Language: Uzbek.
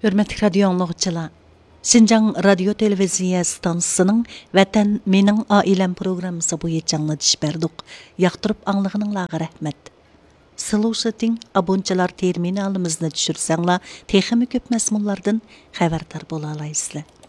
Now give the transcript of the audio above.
Hürmetli radyo anlıqçılar, Şinjan Radio Televiziya stansiyasının Vatan Mening Ailem programmasi bo'yicha anglatish berdik. Yaqtirib anlığınızga rahmet. Слушатин abonchilar terminalimizni tushirsanglar, texmi ko'p mazmunlardan xabardor bo'la olasizlar.